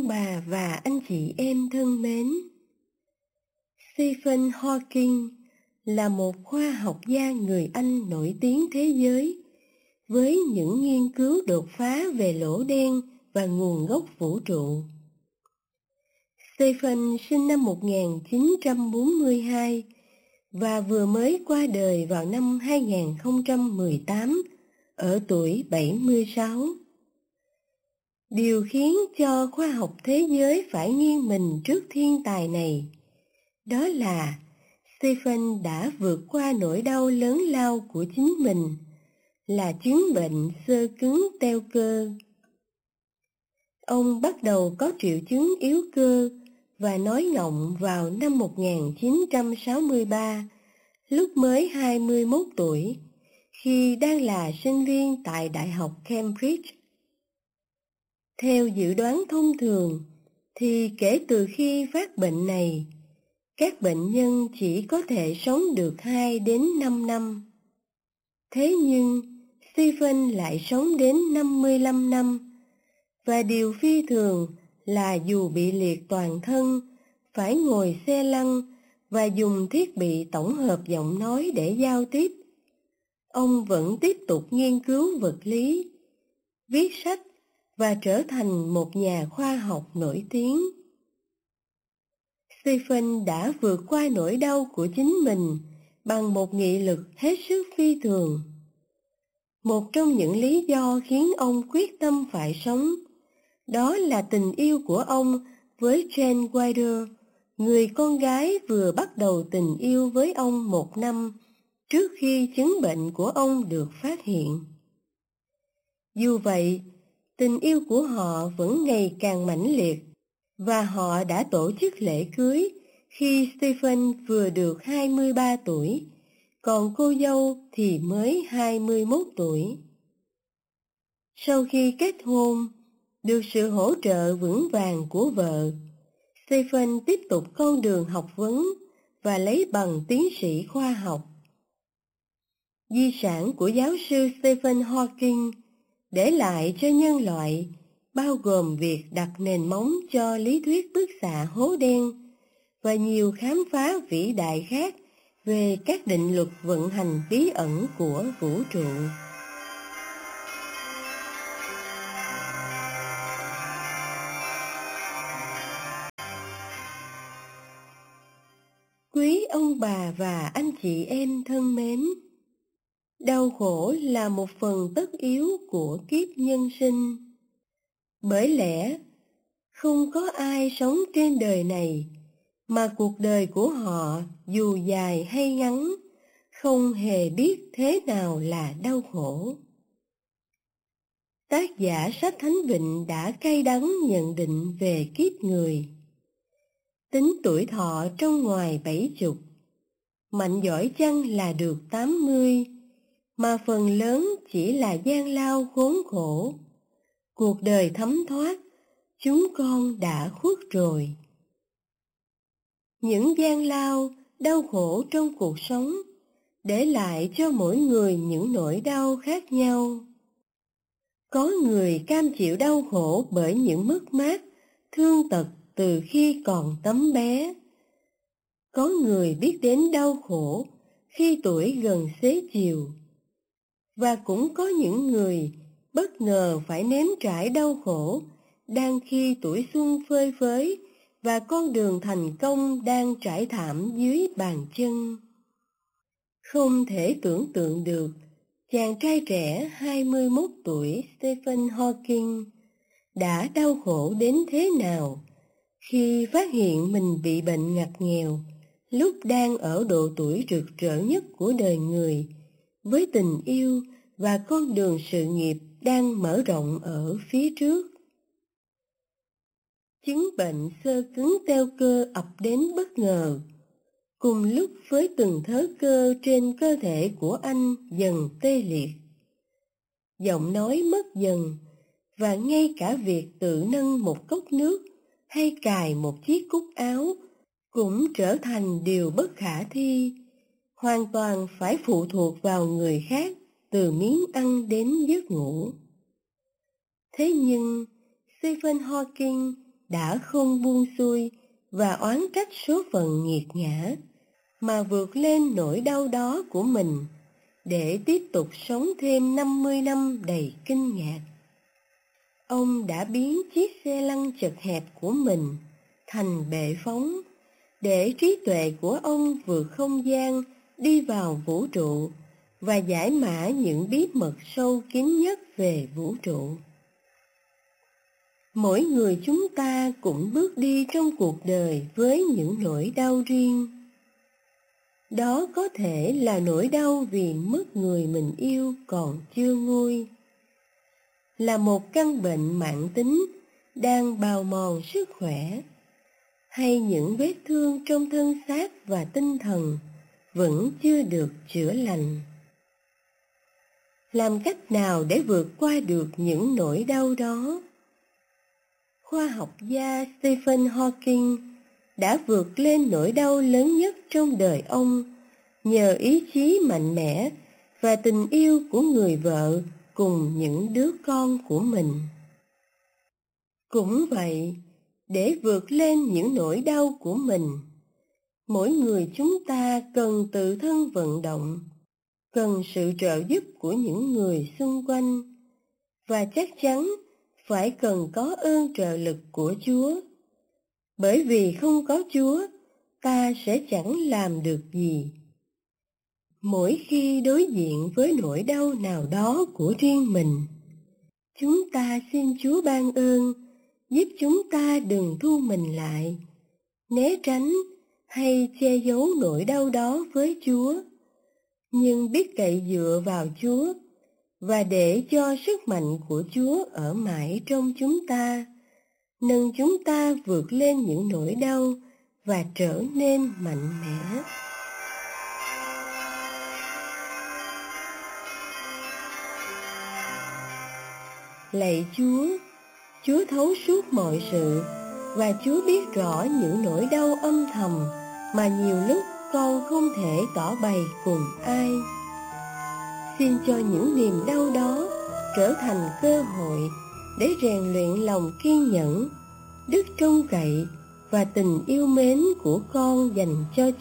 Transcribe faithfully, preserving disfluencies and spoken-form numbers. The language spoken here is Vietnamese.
ông bà và anh chị em thân mến, Stephen Hawking là một khoa học gia người Anh nổi tiếng thế giới với những nghiên cứu đột phá về lỗ đen và nguồn gốc vũ trụ. Stephen sinh năm một nghìn chín trăm bốn mươi hai và vừa mới qua đời vào năm hai nghìn không trăm mười tám ở tuổi bảy mươi sáu. Điều khiến cho khoa học thế giới phải nghiêng mình trước thiên tài này, đó là Stephen đã vượt qua nỗi đau lớn lao của chính mình, là chứng bệnh xơ cứng teo cơ. Ông bắt đầu có triệu chứng yếu cơ và nói ngọng vào năm một nghìn chín trăm sáu mươi ba, lúc mới hai mươi mốt tuổi, khi đang là sinh viên tại Đại học Cambridge. Theo dự đoán thông thường, thì kể từ khi phát bệnh này, các bệnh nhân chỉ có thể sống được hai đến năm năm. Thế nhưng, Stephen lại sống đến năm mươi lăm năm, và điều phi thường là dù bị liệt toàn thân, phải ngồi xe lăn và dùng thiết bị tổng hợp giọng nói để giao tiếp, ông vẫn tiếp tục nghiên cứu vật lý, viết sách và trở thành một nhà khoa học nổi tiếng. Stephen đã vượt qua nỗi đau của chính mình bằng một nghị lực hết sức phi thường. Một trong những lý do khiến ông quyết tâm phải sống, đó là tình yêu của ông với Jane Wilder, người con gái vừa bắt đầu tình yêu với ông một năm trước khi chứng bệnh của ông được phát hiện. Dù vậy, tình yêu của họ vẫn ngày càng mãnh liệt, và họ đã tổ chức lễ cưới khi Stephen vừa được hai mươi ba tuổi, còn cô dâu thì mới hai mươi mốt tuổi. Sau khi kết hôn, được sự hỗ trợ vững vàng của vợ, Stephen tiếp tục con đường học vấn và lấy bằng tiến sĩ khoa học. Di sản của giáo sư Stephen Hawking để lại cho nhân loại bao gồm việc đặt nền móng cho lý thuyết bức xạ hố đen và nhiều khám phá vĩ đại khác về các định luật vận hành bí ẩn của vũ trụ. Quý ông bà và anh chị em thân mến, đau khổ là một phần tất yếu của kiếp nhân sinh. Bởi lẽ, không có ai sống trên đời này mà cuộc đời của họ dù dài hay ngắn, không hề biết thế nào là đau khổ. Tác giả sách Thánh Vịnh đã cay đắng nhận định về kiếp người. Tính tuổi thọ trong ngoài bảy chục, mạnh giỏi chăng là được tám mươi, mà phần lớn chỉ là gian lao khốn khổ. Cuộc đời thấm thoát, chúng con đã khuất rồi. Những gian lao, đau khổ trong cuộc sống để lại cho mỗi người những nỗi đau khác nhau. Có người cam chịu đau khổ bởi những mất mát, thương tật từ khi còn tấm bé. Có người biết đến đau khổ khi tuổi gần xế chiều. Và cũng có những người bất ngờ phải nếm trải đau khổ đang khi tuổi xuân phơi phới và con đường thành công đang trải thảm dưới bàn chân. Không thể tưởng tượng được chàng trai trẻ hai mươi mốt tuổi Stephen Hawking đã đau khổ đến thế nào khi phát hiện mình bị bệnh ngặt nghèo lúc đang ở độ tuổi rực rỡ nhất của đời người, với tình yêu và con đường sự nghiệp đang mở rộng ở phía trước. Chứng bệnh xơ cứng teo cơ ập đến bất ngờ, cùng lúc với từng thớ cơ trên cơ thể của anh dần tê liệt. Giọng nói mất dần, và ngay cả việc tự nâng một cốc nước hay cài một chiếc cúc áo cũng trở thành điều bất khả thi, hoàn toàn phải phụ thuộc vào người khác từ miếng ăn đến giấc ngủ. Thế nhưng, Stephen Hawking đã không buông xuôi và oán trách số phận nghiệt ngã, mà vượt lên nỗi đau đó của mình để tiếp tục sống thêm năm mươi năm đầy kinh ngạc. Ông đã biến chiếc xe lăn chật hẹp của mình thành bệ phóng, để trí tuệ của ông vượt không gian đi vào vũ trụ và giải mã những bí mật sâu kín nhất về vũ trụ. Mỗi người chúng ta cũng bước đi trong cuộc đời với những nỗi đau riêng. Đó có thể là nỗi đau vì mất người mình yêu còn chưa nguôi, là một căn bệnh mãn tính đang bào mòn sức khỏe, hay những vết thương trong thân xác và tinh thần vẫn chưa được chữa lành. Làm cách nào để vượt qua được những nỗi đau đó? Khoa học gia Stephen Hawking đã vượt lên nỗi đau lớn nhất trong đời ông nhờ ý chí mạnh mẽ và tình yêu của người vợ cùng những đứa con của mình. Cũng vậy, để vượt lên những nỗi đau của mình, mỗi người chúng ta cần tự thân vận động, cần sự trợ giúp của những người xung quanh, và chắc chắn phải cần có ơn trợ lực của Chúa. Bởi vì không có Chúa, ta sẽ chẳng làm được gì. Mỗi khi đối diện với nỗi đau nào đó của riêng mình, chúng ta xin Chúa ban ơn, giúp chúng ta đừng thu mình lại, né tránh hay che giấu nỗi đau đó với Chúa, nhưng biết cậy dựa vào Chúa và để cho sức mạnh của Chúa ở mãi trong chúng ta, nâng chúng ta vượt lên những nỗi đau và trở nên mạnh mẽ. Lạy Chúa, Chúa thấu suốt mọi sự và Chúa biết rõ những nỗi đau âm thầm mà nhiều lúc con không thể tỏ bày cùng ai. Xin cho những niềm đau đó trở thành cơ hội để rèn luyện lòng kiên nhẫn, đức trông cậy và tình yêu mến của con dành cho Chúa.